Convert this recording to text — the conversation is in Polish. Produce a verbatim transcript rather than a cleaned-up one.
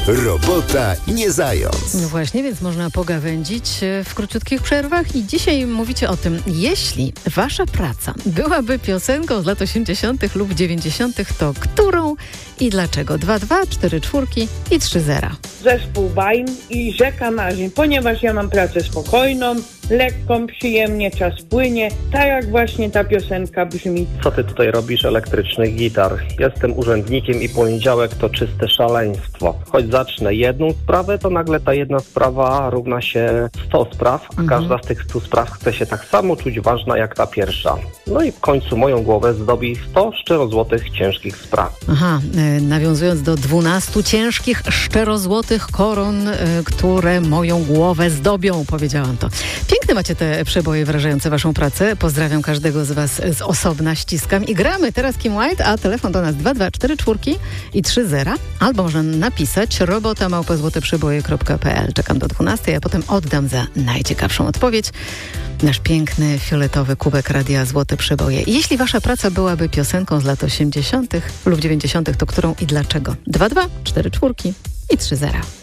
Robota nie zając. No właśnie, więc można pogawędzić w króciutkich przerwach i dzisiaj mówicie o tym, jeśli wasza praca byłaby piosenką z lat osiemdziesiątych lub dziewięćdziesiątych, to którą i dlaczego? dwa dwa, cztery czwórki i trzy zera. Zespół Baim i Rzeka Marzeń, ponieważ ja mam pracę spokojną, lekką, przyjemnie, czas płynie, tak jak właśnie ta piosenka brzmi. Co ty tutaj robisz, elektrycznych gitar? Jestem urzędnikiem i poniedziałek to czyste szaleństwo. Choć zacznę jedną sprawę, to nagle ta jedna sprawa równa się sto spraw, a mhm. każda z tych stu spraw chce się tak samo czuć ważna jak ta pierwsza. No i w końcu moją głowę zdobi sto szczerozłotych ciężkich spraw. Aha, e, nawiązując do dwunastu ciężkich, szczerozłotych koron, e, które moją głowę zdobią, powiedziałam to. Piękne macie te przeboje wyrażające waszą pracę. Pozdrawiam każdego z was z osobna, ściskam i gramy teraz Kim White, a telefon do nas dwa dwa, cztery czwórki i trzy zera, albo można napisać robota małpa złote przeboje kropka pe el. Czekam do dwunastej, a potem oddam za najciekawszą odpowiedź nasz piękny, fioletowy kubek Radia Złote Przeboje. I jeśli wasza praca byłaby piosenką z lat osiemdziesiątych lub dziewięćdziesiątych, to którą i dlaczego? dwa dwa, cztery czwórki i trzy zera.